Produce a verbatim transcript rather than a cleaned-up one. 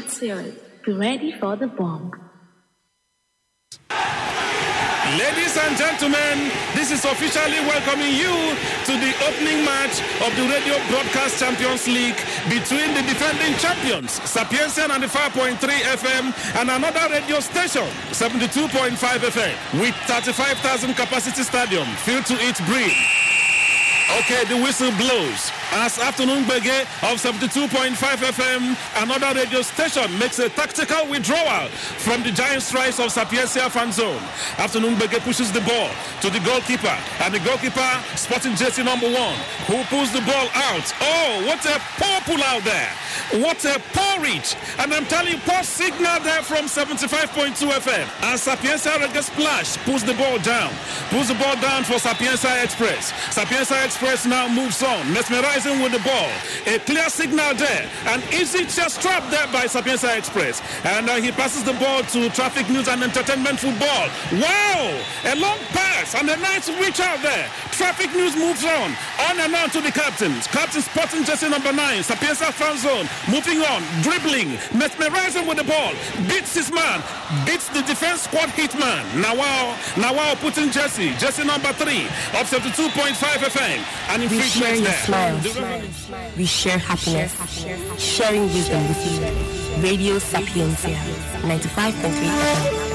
Material. Be ready for the bomb. Ladies and gentlemen, this is officially welcoming you to the opening match of the Radio Broadcast Champions League between the defending champions, Sapienza ninety-five point three F M, and another radio station, seventy-two point five F M, with thirty-five thousand capacity stadium filled to its brim. Okay, the whistle blows as Afternoon Bege of seventy-two point five F M, another radio station, makes a tactical withdrawal from the giant strikes of Sapienza fan zone. Afternoon Bege pushes the ball to the goalkeeper, and the goalkeeper, Sporting jersey number one, who pulls the ball out. Oh, what a poor pull out there. What a poor reach. And I'm telling you, poor signal there from seventy-five point two F M. As Sapienza Reggae Splash pulls the ball down. Pulls the ball down for Sapienza Express. Sapienza Express now moves on, mesmerizing with the ball. A clear signal there. An easy chest trap there by Sapienza Express. And uh, he passes the ball to Traffic News and Entertainment Football. Wow! A long pass and a nice reach out there. Traffic News moves on. On and on to the captains. Captain Sporting jersey number nine, Sapienza fan zone. Moving on, dribbling, mesmerizing with the ball. Beats his man. Beats the defense squad hitman. Nawao, Nawao putting jersey. Jersey number three of seventy-two point five F M. And we share your smile. We share happiness. Sharing wisdom with you. Radio Sapienza ninety-five point three F M.